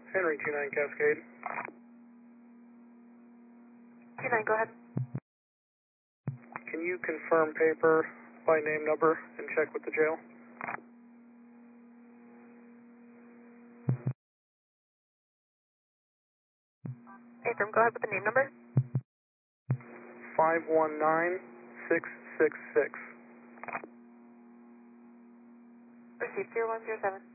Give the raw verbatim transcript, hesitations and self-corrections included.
Henry two nine Cascade. two nine, go ahead. Can you confirm paper by name number and check with the jail? Affirm, go ahead with the name number. five one nine six six six. Received zero one zero seven.